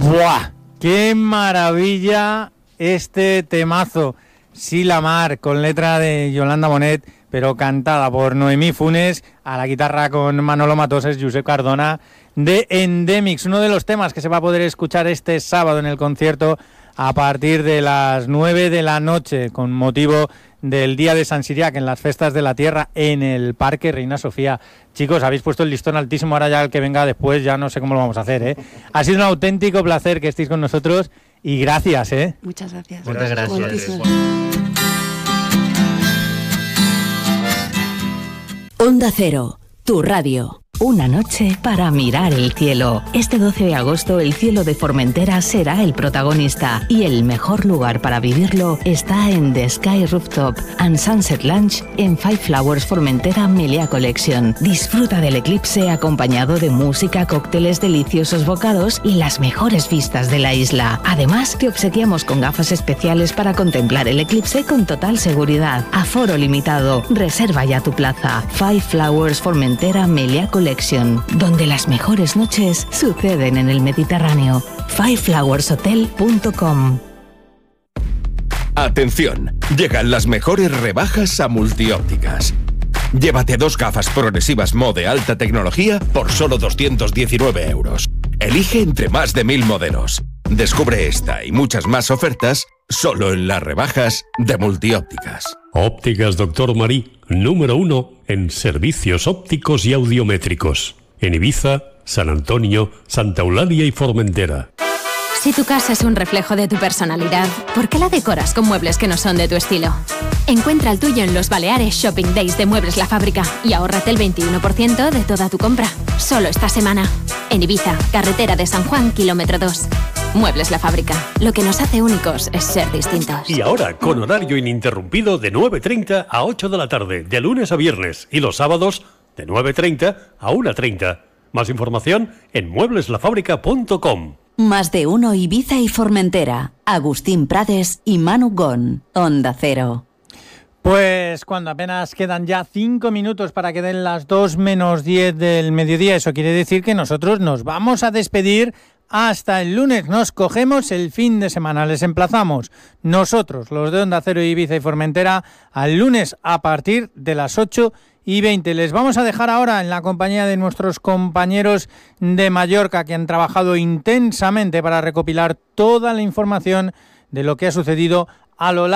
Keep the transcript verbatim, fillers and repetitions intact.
¡Buah! ¡Qué maravilla este temazo! Sí, la mar, con letra de Yolanda Bonet, pero cantada por Noemí Funes, a la guitarra con Manolo Matoses, Josep Cardona, de Endemix, uno de los temas que se va a poder escuchar este sábado en el concierto a partir de las nueve de la noche, con motivo del Día de San Siriac en las Festas de la Tierra en el Parque Reina Sofía. Chicos, habéis puesto el listón altísimo, ahora ya el que venga después ya no sé cómo lo vamos a hacer, ¿eh? Ha sido un auténtico placer que estéis con nosotros y gracias, ¿eh? Muchas gracias. Muchas gracias. gracias. Onda Cero, tu radio. Una noche para mirar el cielo. Este doce de agosto el cielo de Formentera será el protagonista y el mejor lugar para vivirlo está en The Sky Rooftop and Sunset Lounge en Five Flowers Formentera Meliá Collection. Disfruta del eclipse acompañado de música, cócteles, deliciosos bocados y las mejores vistas de la isla. Además, te obsequiamos con gafas especiales para contemplar el eclipse con total seguridad. Aforo limitado. Reserva ya tu plaza. Five Flowers Formentera Meliá Collection, donde las mejores noches suceden en el Mediterráneo. five flowers hotel punto com. Atención, llegan las mejores rebajas a Multiópticas. Llévate dos gafas progresivas Mo de alta tecnología por solo doscientos diecinueve euros. Elige entre más de mil modelos. Descubre esta y muchas más ofertas solo en las rebajas de Multiópticas. Ópticas Doctor Marí, número uno en servicios ópticos y audiométricos. En Ibiza, San Antonio, Santa Eulalia y Formentera. Si tu casa es un reflejo de tu personalidad, ¿por qué la decoras con muebles que no son de tu estilo? Encuentra el tuyo en los Baleares Shopping Days de Muebles La Fábrica y ahórrate el veintiuno por ciento de toda tu compra. Solo esta semana. En Ibiza, carretera de San Juan, kilómetro dos. Muebles La Fábrica. Lo que nos hace únicos es ser distintos. Y ahora, con horario ininterrumpido de nueve treinta a ocho de la tarde, de lunes a viernes, y los sábados de nueve treinta a una treinta. Más información en muebles la fábrica punto com. Más de uno Ibiza y Formentera. Agustín Prades y Manu Gon. Onda Cero. Pues cuando apenas quedan ya cinco minutos para que den las dos menos diez del mediodía, eso quiere decir que nosotros nos vamos a despedir hasta el lunes. Nos cogemos el fin de semana. Les emplazamos nosotros, los de Onda Cero, Ibiza y Formentera, al lunes a partir de las ocho y veinte. Les vamos a dejar ahora en la compañía de nuestros compañeros de Mallorca, que han trabajado intensamente para recopilar toda la información de lo que ha sucedido a lo largo